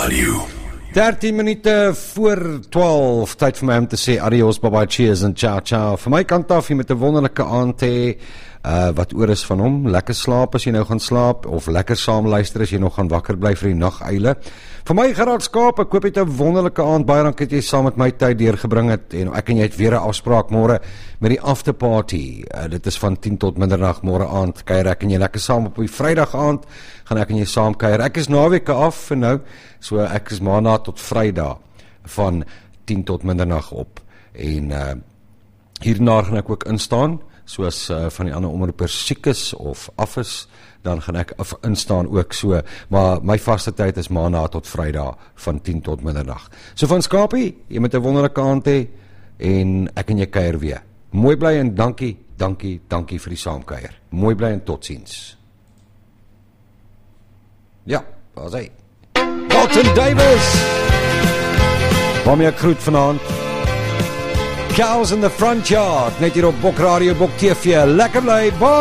Radio. 13 minute voor 12, tyd vir my om te sê adios, bye bye, cheers en ciao ciao. Van my kant af, jy met 'n wonderlike aand hê, wat oor is van hom, lekker slaap as jy nou gaan slaap, of lekker saam luister as jy nog gaan wakker bly vir die naguile. Vir my Gerard Skaap, ek hoop jy het 'n wonderlike aand, baie dankie dat jy saam met my tyd deurgebring het, en ek en jy het weer 'n afspraak môre met die afterparty. Dit is van 10 tot middernacht môre aand, kuier ek en jy lekker saam op die Vrydag aand, gaan ek en jy saam kuier. Ek is naweke af vir nou, so ek is maandag tot Vrydag van 10 tot middernacht op, en hierna gaan ek ook instaan, soos van die ander omroepers siek is of af is, dan gaan ek instaan ook so, maar my vaste tyd is maandag tot Vrydag van 10 tot middernacht. So van Skapie, jy moet 'n wonderlike aand hê, en ek en jy kuier weer. Mooi bly en dankie vir die saamkuier. Mooi bly en totsiens. Ja, waar's hy? Carlton Davis! Waarmee ek groet vanaand. Cows in the front yard, net hier op Bok Radio, Bok TV. Lekker bly, bye!